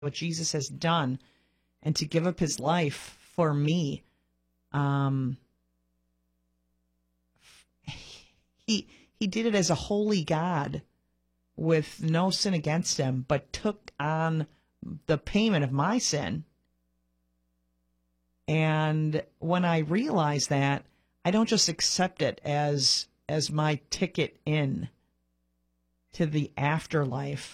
what Jesus has done and to give up his life for me. He did it as a holy God with no sin against him, but took on the payment of my sin. And when I realize that, I don't just accept it as my ticket in to the afterlife.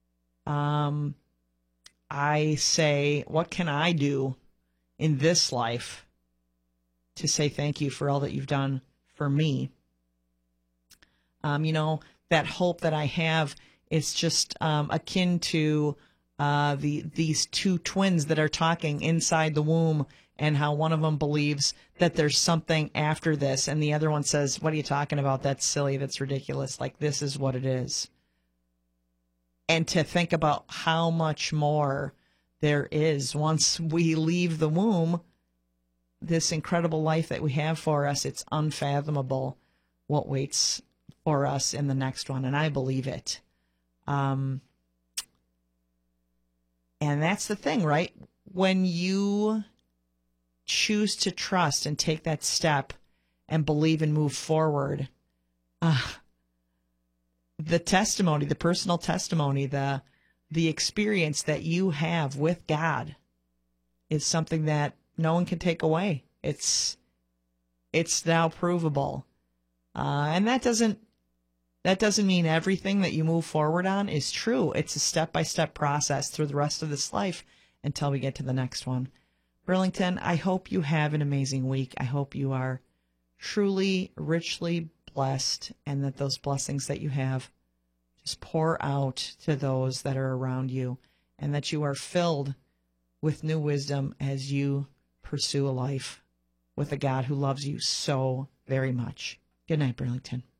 I say, what can I do in this life to say thank you for all that you've done for me? That hope that I have is just akin to these two twins that are talking inside the womb, and how one of them believes that there's something after this, and the other one says, what are you talking about? That's silly. That's ridiculous. Like, this is what it is. And to think about how much more there is once we leave the womb, this incredible life that we have for us, it's unfathomable what waits for us in the next one, and I believe it. And that's the thing, right? When you choose to trust and take that step and believe and move forward, the testimony, the personal testimony, the experience that you have with God is something that no one can take away. It's now provable. And that doesn't mean everything that you move forward on is true. It's a step-by-step process through the rest of this life until we get to the next one. Burlington, I hope you have an amazing week. I hope you are truly, richly blessed, and that those blessings that you have just pour out to those that are around you, and that you are filled with new wisdom as you pursue a life with a God who loves you so very much. Good night, Burlington.